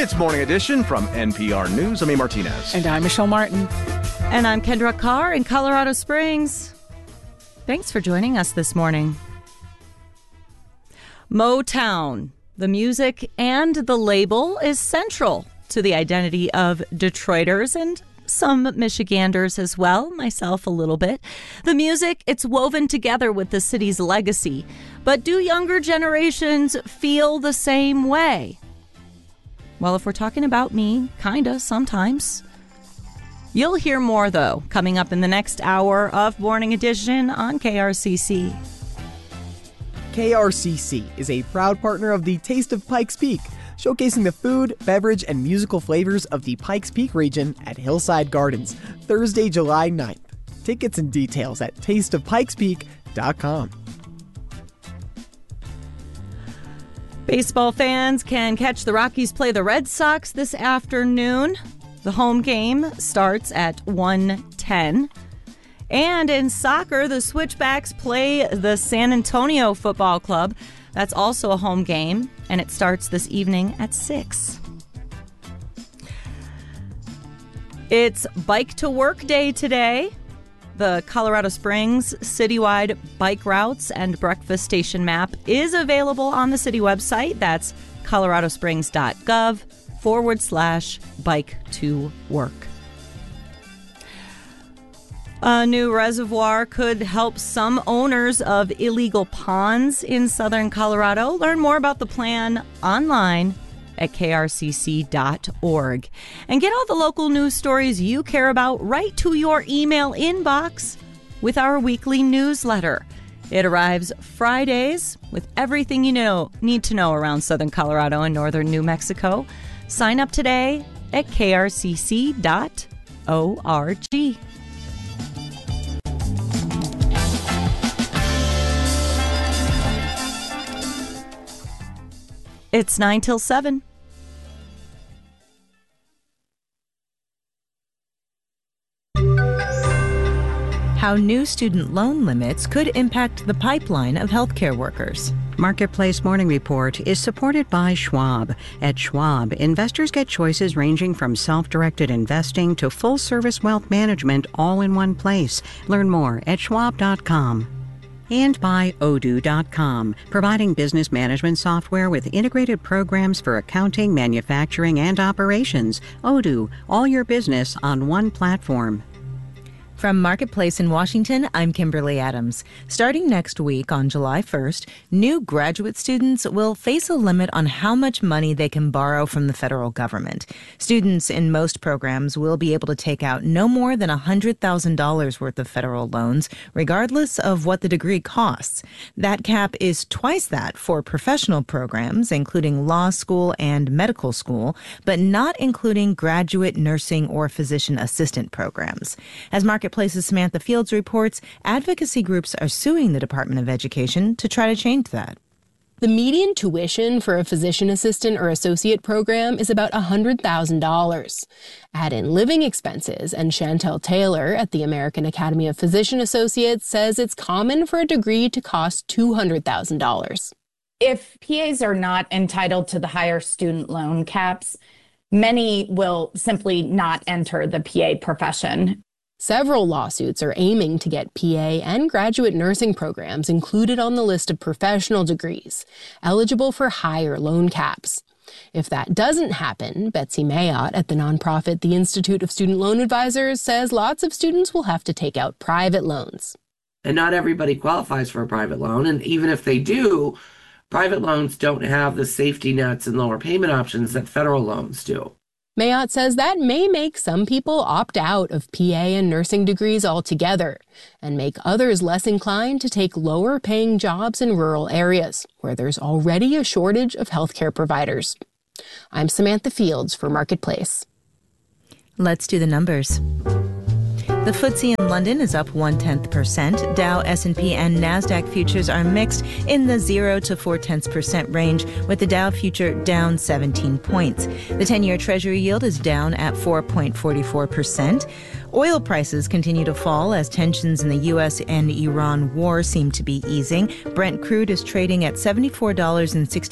It's Morning Edition from NPR News. I'm A. Martinez. And I'm Michelle Martin. And I'm Kendra Carr in Colorado Springs. Thanks for joining us this morning. Motown, the music and the label, is central to the identity of Detroiters and some Michiganders as well, myself a little bit. The music, it's woven together with the city's legacy. But do younger generations feel the same way? Well, if we're talking about me, kinda, sometimes. You'll hear more, though, coming up in the next hour of Morning Edition on KRCC. KRCC is a proud partner of the Taste of Pikes Peak, showcasing the food, beverage, and musical flavors of the Pikes Peak region at Hillside Gardens, Thursday, July 9th. Tickets and details at tasteofpikespeak.com. Baseball fans can catch the Rockies play the Red Sox this afternoon. The home game starts at 1:10. And in soccer, the Switchbacks play the San Antonio Football Club. That's also a home game, and it starts this evening at 6. It's Bike to Work Day today. The Colorado Springs citywide bike routes and breakfast station map is available on the city website. That's coloradosprings.gov/bike to work. A new reservoir could help some owners of illegal ponds in southern Colorado. Learn more about the plan online at krcc.org. And get all the local news stories you care about right to your email inbox with our weekly newsletter. It arrives Fridays with everything you need to know around southern Colorado and northern New Mexico. Sign up today at krcc.org. It's 9 till 7. How new student loan limits could impact the pipeline of healthcare workers. Marketplace Morning Report is supported by Schwab. At Schwab, investors get choices ranging from self-directed investing to full-service wealth management all in one place. Learn more at schwab.com. And by Odoo.com, providing business management software with integrated programs for accounting, manufacturing, and operations. Odoo, all your business on one platform. From Marketplace in Washington, I'm Kimberly Adams. Starting next week on July 1st, new graduate students will face a limit on how much money they can borrow from the federal government. Students in most programs will be able to take out no more than $100,000 worth of federal loans, regardless of what the degree costs. That cap is twice that for professional programs, including law school and medical school, but not including graduate nursing or physician assistant programs. As Marketplace's Samantha Fields reports, advocacy groups are suing the Department of Education to try to change that. The median tuition for a physician assistant or associate program is about $100,000. Add in living expenses, and Chantel Taylor at the American Academy of Physician Associates says it's common for a degree to cost $200,000. If PAs are not entitled to the higher student loan caps, many will simply not enter the PA profession. Several lawsuits are aiming to get PA and graduate nursing programs included on the list of professional degrees, eligible for higher loan caps. If that doesn't happen, Betsy Mayotte at the nonprofit The Institute of Student Loan Advisors says lots of students will have to take out private loans. And not everybody qualifies for a private loan, and even if they do, private loans don't have the safety nets and lower payment options that federal loans do. Mayotte says that may make some people opt out of PA and nursing degrees altogether and make others less inclined to take lower-paying jobs in rural areas where there's already a shortage of healthcare providers. I'm Samantha Fields for Marketplace. Let's do the numbers. The FTSE in London is up 0.1%. Dow, S&P, and NASDAQ futures are mixed in the 0 to 0.4% range, with the Dow future down 17 points. The 10-year Treasury yield is down at 4.44%. Oil prices continue to fall as tensions in the U.S. and Iran war seem to be easing. Brent crude is trading at $74.60